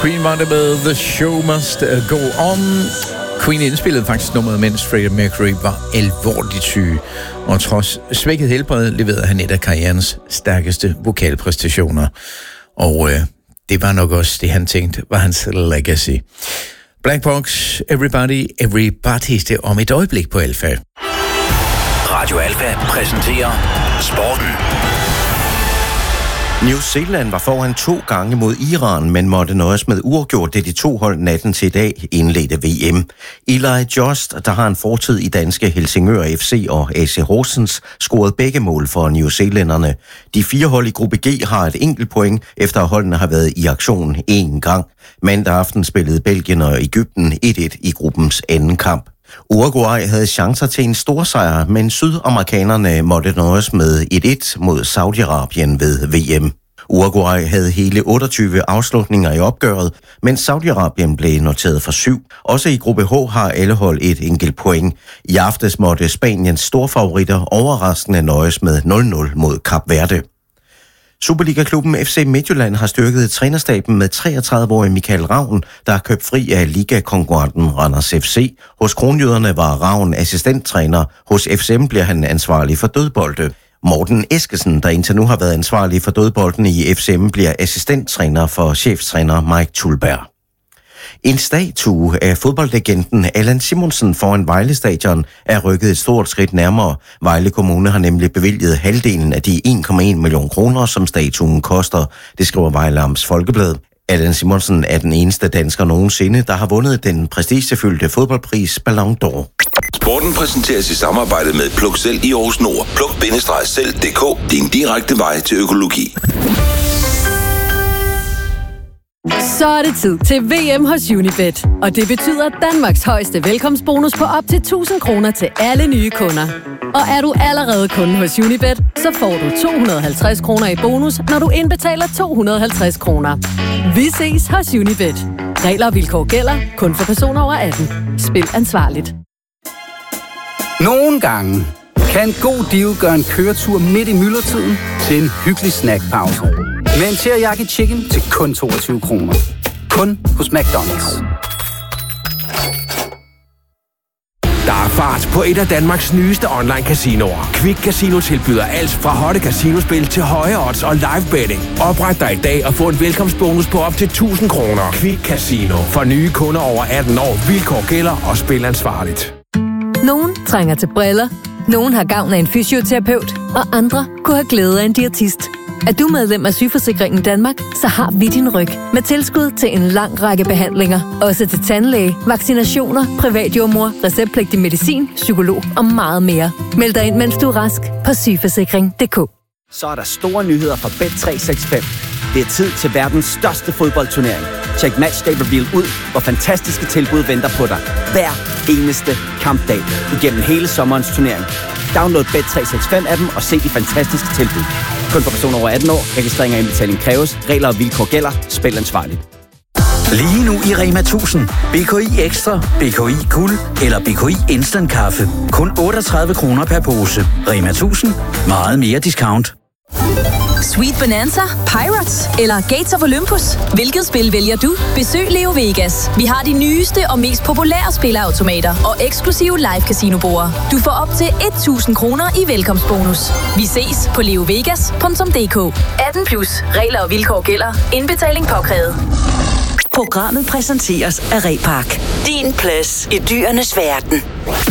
Queen var det med The Show Must Go On. Queen indspillede faktisk nummeret, mens Freddie Mercury var alvorligt syg. Og trods svækket helbred leverede han et af karrierens stærkeste vokalpræstationer. Og det var nok også det, han tænkte var hans legacy. Black Box, Everybody, det om et øjeblik på Alfa. Radio Alfa præsenterer Sporten. New Zealand var foran 2 gange mod Iran, men måtte nøjes med uafgjort, det de 2 hold natten til i dag indledte VM. Eli Just, der har en fortid i danske Helsingør FC og AC Horsens, scorede begge mål for New Zealanderne. De 4 hold i gruppe G har et enkelt point, efter at holdene har været i aktion 1 gang. Mandag aften spillede Belgien og Egypten 1-1 i gruppens anden kamp. Uruguay havde chancer til en stor sejr, men sydamerikanerne måtte nøjes med 1-1 mod Saudi-Arabien ved VM. Uruguay havde hele 28 afslutninger i opgøret, mens Saudi-Arabien blev noteret for 7. Også i gruppe H har alle hold et enkelt point. I aftes måtte Spaniens storfavoritter overraskende nøjes med 0-0 mod Kap Verde. Superliga-klubben FC Midtjylland har styrket trænerstaben med 33-årige Michael Ravn, der er købt fri af ligakonkurrenten Randers FC. Hos Kronjyderne var Ravn assistenttræner. Hos FCM bliver han ansvarlig for dødbolde. Morten Eskesen, der indtil nu har været ansvarlig for dødbolden i FCM, bliver assistenttræner for cheftræner Mike Tulberg. En statue af fodboldlegenden Allan Simonsen foran Vejle Stadion er rykket et stort skridt nærmere. Vejle Kommune har nemlig bevilget halvdelen af de 1,1 million kroner, som statuen koster. Det skriver Vejle Amts Folkeblad. Allan Simonsen er den eneste dansker nogensinde, der har vundet den prestigefyldte fodboldpris Ballon d'Or. Sporten præsenteres i samarbejde med Pluk Selv i Aarhus Nord. Pluk-selv.dk, din direkte vej til økologi. Så er det tid til VM hos Unibet. Og det betyder Danmarks højeste velkomstbonus på op til 1.000 kroner til alle nye kunder. Og er du allerede kunde hos Unibet, så får du 250 kroner i bonus, når du indbetaler 250 kroner. Vi ses hos Unibet. Regler og vilkår gælder. Kun for personer over 18. Spil ansvarligt. Nogle gange kan en god deal gøre en køretur midt i myldretiden til en hyggelig snackpause. Med en teriyaki chicken til kun 22 kroner. Kun hos McDonald's. Der er fart på et af Danmarks nyeste online-casinoer. Quick Casino tilbyder alt fra hotte casinospil til høje odds og live betting. Opret dig i dag og få en velkomstbonus på op til 1.000 kroner. Quick Casino. For nye kunder over 18 år. Vilkår gælder og spil ansvarligt. Nogen trænger til briller. Nogen har gavn af en fysioterapeut. Og andre kunne have glæde af en diætist. Er du medlem af Sygeforsikringen Danmark, så har vi din ryg. Med tilskud til en lang række behandlinger. Også til tandlæge, vaccinationer, privatjordmor, receptpligtig medicin, psykolog og meget mere. Meld dig ind, mens du er rask på sygeforsikring.dk. Så er der store nyheder fra Bet365. Det er tid til verdens største fodboldturnering. Check Matchday Reveal ud, hvor fantastiske tilbud venter på dig. Hver eneste kampdag igennem hele sommerens turnering. Download Bet365-appen og se de fantastiske tilbud. Kun for personer over 18 år. Registrering og indbetaling kræves. Regler og vilkår gælder. Spil ansvarligt. Lige nu i Rema 1000. BKI Ekstra, BKI Guld eller BKI Instant Kaffe. Kun 38 kroner per pose. Rema 1000. Meget mere discount. Sweet Bonanza, Pirates eller Gates of Olympus? Hvilket spil vælger du? Besøg Leo Vegas. Vi har de nyeste og mest populære spilleautomater og eksklusive live casino-borde. Du får op til 1.000 kroner i velkomstbonus. Vi ses på leovegas.dk. 18+. Regler og vilkår gælder. Indbetaling påkrævet. Programmet præsenteres af Repark. Din plads i dyrenes verden.